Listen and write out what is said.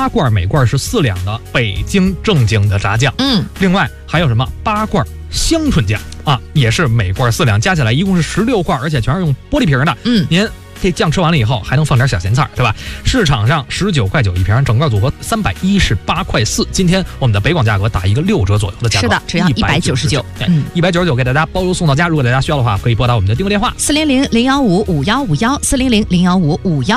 8罐，每罐是4两的北京正经的炸酱。另外还有什么8罐香椿酱啊，也是每罐4两，加起来一共是16罐，而且全是用玻璃瓶的。您这酱吃完了以后还能放点小咸菜，对吧？市场上19.9块一瓶，整个组合318.4块。今天我们的北广价格打一个6折左右的价格， 是的，只要199。 199给大家包邮送到家。如果大家需要的话，可以拨打我们的订购电话 400-015-5151，400-015-5151。